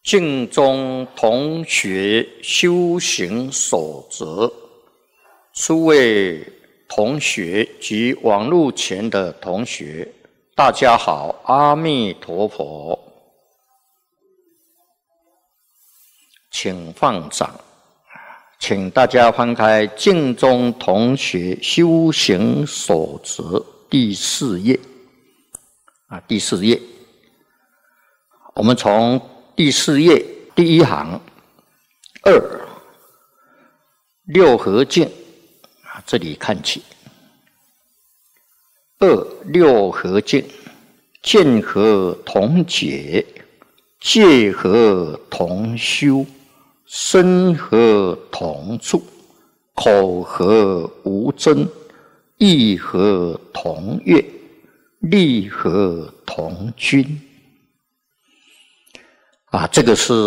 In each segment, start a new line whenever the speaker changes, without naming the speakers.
敬中同学修行守则，诸位同学及网络前的同学，大家好，阿弥陀佛。请放掌，请大家翻开《敬中同学修行守则》第4页。第4页，我们从第4页第1行2六合敬这里看起。六合敬，见合同解，戒合同修，身合同住，口合无争，意合同悦，力合同均。这个是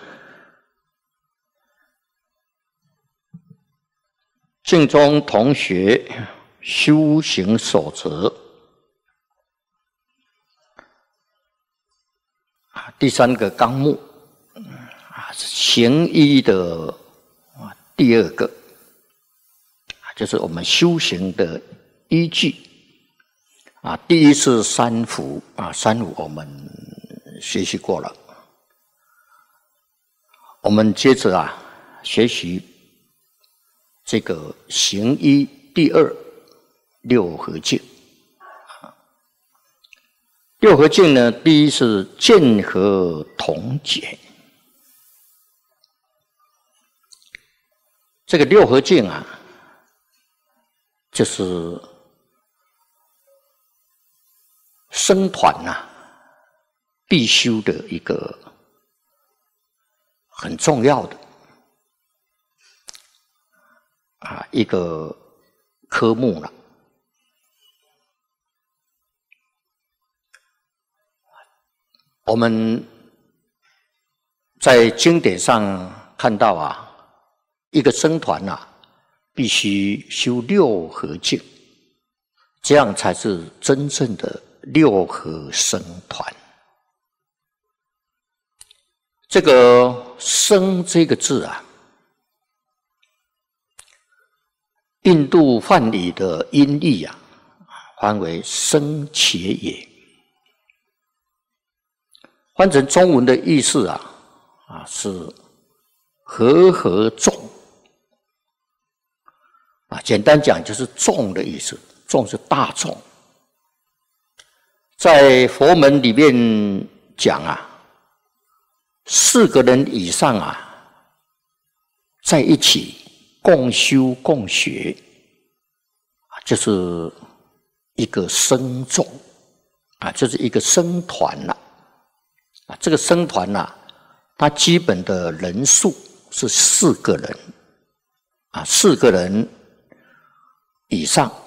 敬中同学修行守则第3个纲目行医的第2个，就是我们修行的依据第一是三福三福我们学习过了。我们接着学习这个行医第2六合敬。六合敬呢，第一是见合同解。这个六合敬就是僧团必修的一个很重要的一个科目了。我们在经典上看到一个僧团必须修六合敬，这样才是真正的六合僧团。这个僧这个字印度梵语的音译翻为僧伽也，翻成中文的意思是和合众简单讲就是众的意思，众是大众。在佛门里面讲4个人以上在一起共修共学，就是一个僧众就是一个僧团这个僧团它基本的人数是4个人4个人以上